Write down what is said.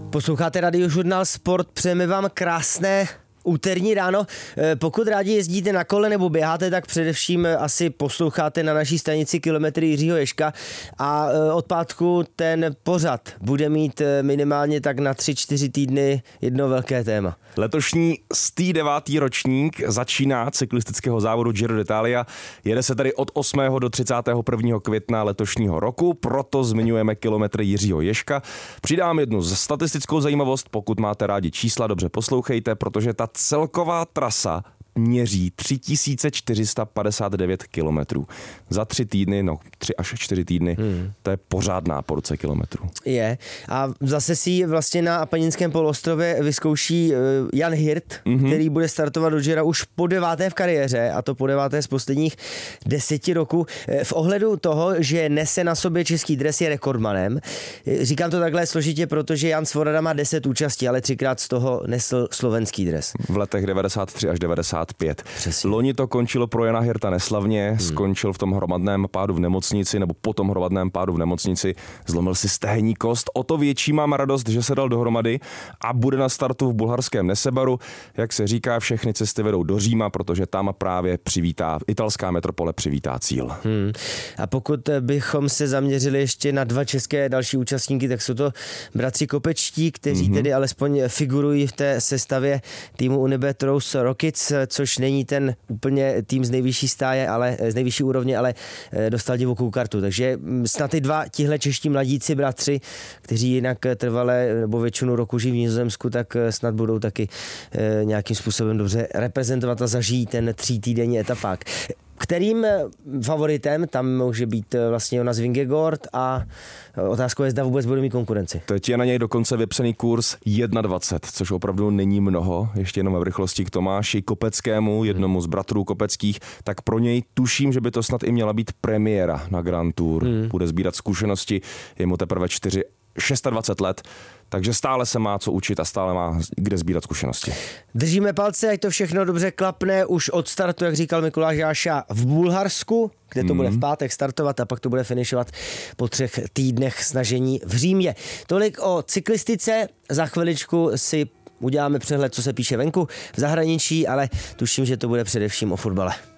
Posloucháte Radiožurnál Sport, přejeme vám krásné úterní ráno. Pokud rádi jezdíte na kole nebo běháte, tak především asi posloucháte na naší stanici Kilometry Jiřího Ježka a od pátku ten pořad bude mít minimálně tak na 3-4 týdny jedno velké téma. Letošní 109. ročník začíná cyklistického závodu Giro d'Italia. Jede se tady od 8. do 31. května letošního roku, proto zmiňujeme Kilometry Jiřího Ježka. Přidám jednu statistickou zajímavost, pokud máte rádi čísla, dobře poslouchejte, protože ta celková trasa měří 3459 kilometrů. Za 3 týdny, 3 až 4 týdny, to je pořádná porce kilometrů. Je. A zase si vlastně na Apeninském poloostrově vyzkouší Jan Hirt, který bude startovat do Gira už po 9. v kariéře, a to po 9. z posledních 10 roků. V ohledu toho, že nese na sobě český dres, je rekordmanem. Říkám to takhle složitě, protože Jan Svorada má 10 účastí, ale 3krát z toho nesl slovenský dres. V letech 93 až 95. Přesně. Loni to končilo pro Jana Hirta neslavně, skončil v tom hromadném pádu v nemocnici, nebo po tom hromadném pádu v nemocnici zlomil si stehenní kost. O to větší mám radost, že se dal dohromady a bude na startu v bulharském Nesebaru. Jak se říká, všechny cesty vedou do Říma, protože tam právě italská metropole přivítá cíl. A pokud bychom se zaměřili ještě na 2 české další účastníky, tak jsou to bratři Kopečtí, kteří tedy alespoň figurují v té sestavě týmu Unibet Rose Rockets, což není ten úplně tým z nejvyšší stáje, ale z nejvyšší úrovně, ale dostal divokou kartu. Takže snad ty 2 tihle čeští mladíci bratři, kteří jinak trvale nebo většinu roku žijí v Nizozemsku, tak snad budou taky nějakým způsobem dobře reprezentovat a zažijí ten 3týdenní etapák. Kterým favoritem tam může být vlastně Jonas Vingegaard a otázkou je, zda vůbec bude mít konkurenci. Teď je na něj dokonce vypsaný kurz 1,20, což opravdu není mnoho, ještě jenom v rychlosti k Tomáši Kopeckému, jednomu z bratrů Kopeckých, tak pro něj tuším, že by to snad i měla být premiéra na Grand Tour. Bude sbírat zkušenosti, je mu teprve 26 let, takže stále se má co učit a stále má kde sbírat zkušenosti. Držíme palce, ať to všechno dobře klapne už od startu, jak říkal Mikuláš Jáša, v Bulharsku, kde to bude v pátek startovat a pak to bude finišovat po 3 týdnech snažení v Římě. Tolik o cyklistice, za chviličku si uděláme přehled, co se píše venku v zahraničí, ale tuším, že to bude především o fotbale.